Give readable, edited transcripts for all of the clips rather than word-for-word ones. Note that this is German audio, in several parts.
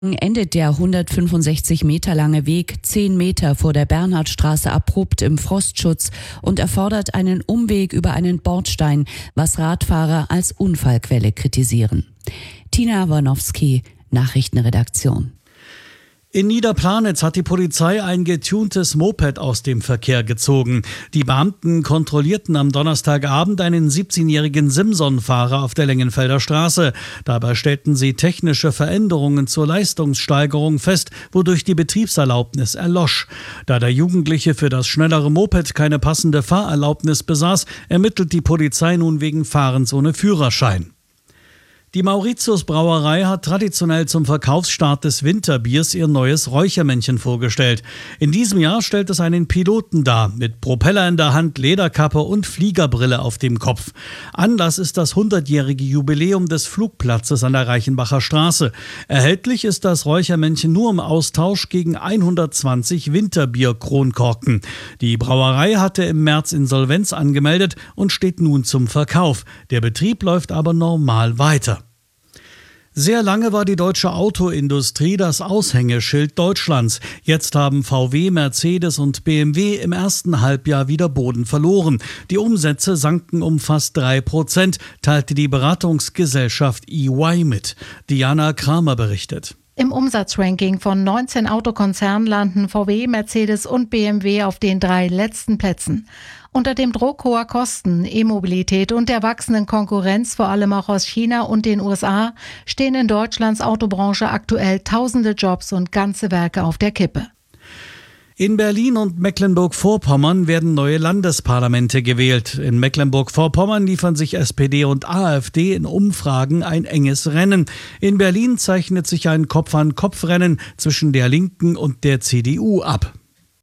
Endet der 165 Meter lange Weg 10 Meter vor der Bernhardstraße abrupt im Frostschutz und erfordert einen Umweg über einen Bordstein, was Radfahrer als Unfallquelle kritisieren. Tina Warnowski, Nachrichtenredaktion. In Niederplanitz hat die Polizei ein getuntes Moped aus dem Verkehr gezogen. Die Beamten kontrollierten am Donnerstagabend einen 17-jährigen Simson-Fahrer auf der Längenfelder Straße. Dabei stellten sie technische Veränderungen zur Leistungssteigerung fest, wodurch die Betriebserlaubnis erlosch. Da der Jugendliche für das schnellere Moped keine passende Fahrerlaubnis besaß, ermittelt die Polizei nun wegen Fahrens ohne Führerschein. Die Mauritius Brauerei hat traditionell zum Verkaufsstart des Winterbiers ihr neues Räuchermännchen vorgestellt. In diesem Jahr stellt es einen Piloten dar, mit Propeller in der Hand, Lederkappe und Fliegerbrille auf dem Kopf. Anlass ist das 100-jährige Jubiläum des Flugplatzes an der Reichenbacher Straße. Erhältlich ist das Räuchermännchen nur im Austausch gegen 120 Winterbier-Kronkorken. Die Brauerei hatte im März Insolvenz angemeldet und steht nun zum Verkauf. Der Betrieb läuft aber normal weiter. Sehr lange war die deutsche Autoindustrie das Aushängeschild Deutschlands. Jetzt haben VW, Mercedes und BMW im ersten Halbjahr wieder Boden verloren. Die Umsätze sanken um fast 3%, teilte die Beratungsgesellschaft EY mit. Diana Kramer berichtet. Im Umsatzranking von 19 Autokonzernen landen VW, Mercedes und BMW auf den 3 letzten Plätzen. Unter dem Druck hoher Kosten, E-Mobilität und der wachsenden Konkurrenz, vor allem auch aus China und den USA, stehen in Deutschlands Autobranche aktuell tausende Jobs und ganze Werke auf der Kippe. In Berlin und Mecklenburg-Vorpommern werden neue Landesparlamente gewählt. In Mecklenburg-Vorpommern liefern sich SPD und AfD in Umfragen ein enges Rennen. In Berlin zeichnet sich ein Kopf-an-Kopf-Rennen zwischen der Linken und der CDU ab.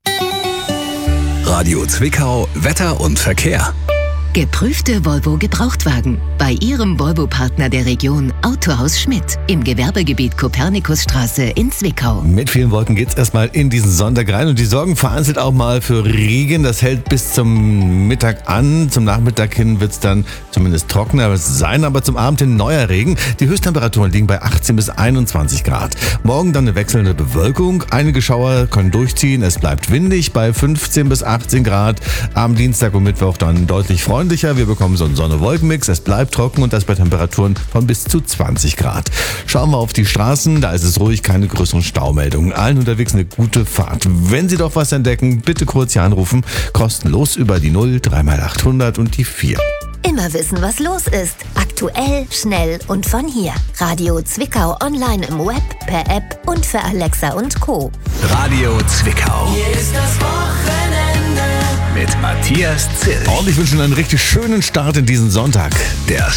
Radio Zwickau, Wetter und Verkehr. Geprüfte Volvo-Gebrauchtwagen. Bei Ihrem Volvo-Partner der Region Autohaus Schmidt im Gewerbegebiet Kopernikusstraße in Zwickau. Mit vielen Wolken geht's erstmal in diesen Sonntag rein und die sorgen vereinzelt auch mal für Regen. Das hält bis zum Mittag an. Zum Nachmittag hin wird's dann zumindest trockener sein, aber zum Abend hin neuer Regen. Die Höchsttemperaturen liegen bei 18 bis 21 Grad. Morgen dann eine wechselnde Bewölkung. Einige Schauer können durchziehen. Es bleibt windig bei 15 bis 18 Grad. Am Dienstag und Mittwoch dann deutlich freundlicher. Wir bekommen so einen Sonne-Wolken-Mix. Es bleibt trocken und das bei Temperaturen von bis zu 20 Grad. Schauen wir auf die Straßen. Da ist es ruhig, keine größeren Staumeldungen. Allen unterwegs eine gute Fahrt. Wenn Sie doch was entdecken, bitte kurz hier anrufen. Kostenlos über die 0 3x800 und die 4. Immer wissen, was los ist. Aktuell, schnell und von hier. Radio Zwickau online im Web, per App und für Alexa und Co. Radio Zwickau. Hier ist das Wochenende Mit Matthias Zill. Und ich wünsche Ihnen einen richtig schönen Start in diesen Sonntag. Der